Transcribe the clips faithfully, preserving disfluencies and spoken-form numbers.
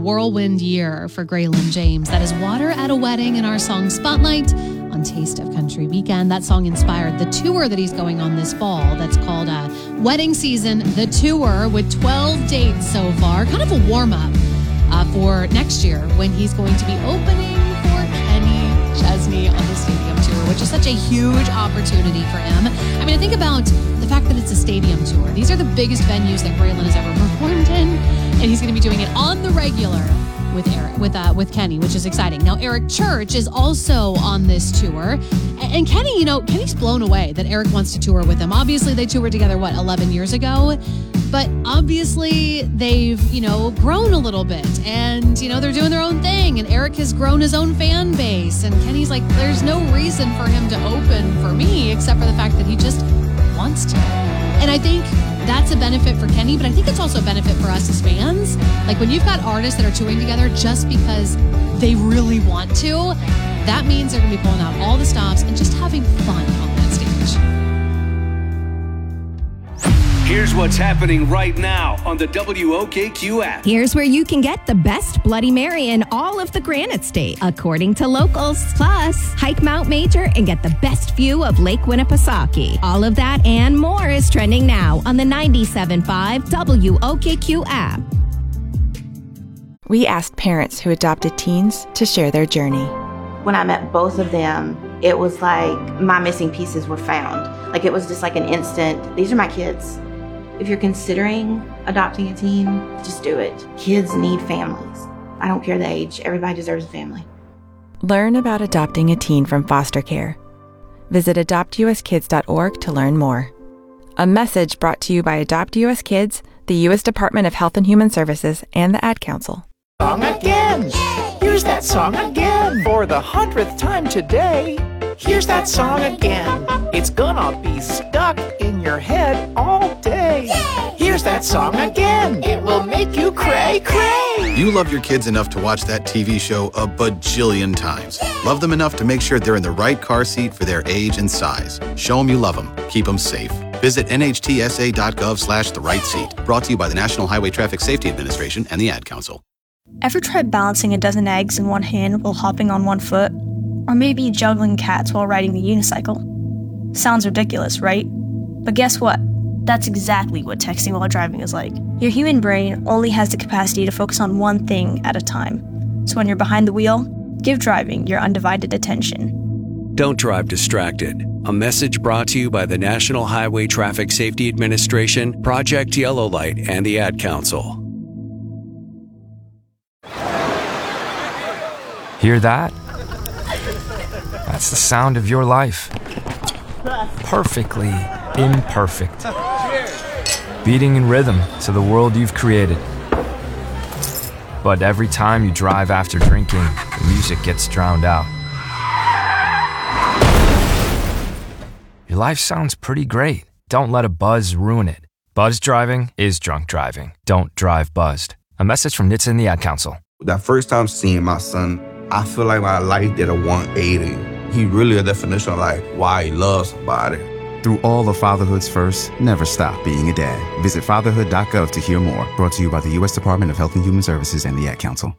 whirlwind year for Graylin James. That is Water at a Wedding in our song Spotlight on Taste of Country Weekend. That song inspired the tour that he's going on this fall. That's called uh, Wedding Season, the Tour, with twelve dates so far. Kind of a warm-up uh, for next year when he's going to be opening for Kenny Chesney on the Stadium Tour, which is such a huge opportunity for him. I mean, I think about the fact that it's a stadium tour. These are the biggest venues that Graylin has ever performed in, and he's going to be doing it on the regular with Eric, with uh, with Kenny, which is exciting. Now, Eric Church is also on this tour, and, and Kenny, you know, Kenny's blown away that Eric wants to tour with him. Obviously, they toured together, what, eleven years ago? But obviously, they've, you know, grown a little bit, and, you know, they're doing their own thing, and Eric has grown his own fan base, and Kenny's like, there's no reason for him to open for me, except for the fact that he just wants to. And I think that's a benefit for Kenny, but I think it's also a benefit for us as fans. Like, when you've got artists that are touring together just because they really want to, that means they're going to be pulling out all the stops and just having fun on that stage. Here's what's happening right now on the W O K Q app. Here's where you can get the best Bloody Mary in all of the Granite State, according to locals. Plus, hike Mount Major and get the best view of Lake Winnipesaukee. All of that and more is trending now on the ninety-seven point five W O K Q app. We asked parents who adopted teens to share their journey. When I met both of them, it was like my missing pieces were found. Like, it was just like an instant, these are my kids. If you're considering adopting a teen, just do it. Kids need families. I don't care the age. Everybody deserves a family. Learn about adopting a teen from foster care. Visit adopt u s kids dot org to learn more. A message brought to you by Adopt U S Kids, the U S Department of Health and Human Services, and the Ad Council. Song again! Here's that song again! For the hundredth time today, here's that song again. It's gonna be stuck in your head all day. Here's that song again. It will make you cray cray. You love your kids enough to watch that T V show a bajillion times. Love them enough to make sure they're in the right car seat for their age and size. Show them you love them. Keep them safe. Visit N H T S A dot gov slash the right seat. Brought to you by the National Highway Traffic Safety Administration and the Ad Council. Ever tried balancing a dozen eggs in one hand while hopping on one foot? Or maybe juggling cats while riding the unicycle? Sounds ridiculous, right? But guess what? That's exactly what texting while driving is like. Your human brain only has the capacity to focus on one thing at a time. So when you're behind the wheel, give driving your undivided attention. Don't drive distracted. A message brought to you by the National Highway Traffic Safety Administration, Project Yellow Light, and the Ad Council. Hear that? That's the sound of your life. Perfectly imperfect. Beating in rhythm to the world you've created. But every time you drive after drinking, the music gets drowned out. Your life sounds pretty great. Don't let a buzz ruin it. Buzz driving is drunk driving. Don't drive buzzed. A message from N H T S A and the Ad Council. That first time seeing my son, I feel like my life did a one eighty. He really a definition of like why he loves somebody. Through all of fatherhood's first, never stop being a dad. Visit fatherhood dot gov to hear more. Brought to you by the U S Department of Health and Human Services and the Ad Council.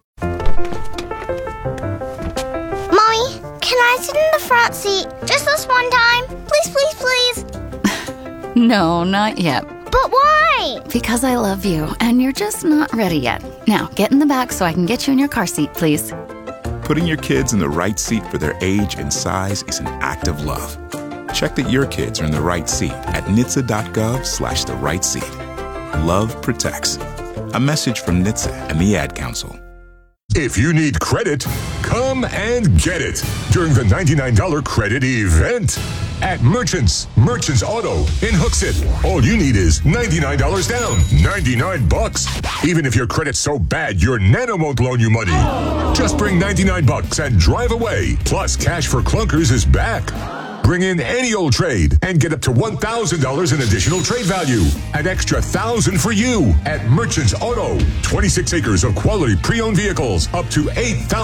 Mommy, can I sit in the front seat just this one time? Please, please, please. No, not yet. But why? Because I love you, and you're just not ready yet. Now, get in the back so I can get you in your car seat, please. Putting your kids in the right seat for their age and size is an act of love. Check that your kids are in the right seat at N H T S A dot gov slash the right seat. Love protects. A message from N H T S A and the Ad Council. If you need credit, come and get it during the ninety-nine dollars credit event at Merchants. Merchants Auto in Hooksett. All you need is ninety-nine dollars down. ninety-nine bucks. Even if your credit's so bad, your Nano won't loan you money. Just bring ninety-nine bucks and drive away. Plus, Cash for Clunkers is back. Bring in any old trade and get up to one thousand dollars in additional trade value. An extra one thousand dollars for you at Merchants Auto. twenty-six acres of quality pre-owned vehicles up to eight thousand dollars.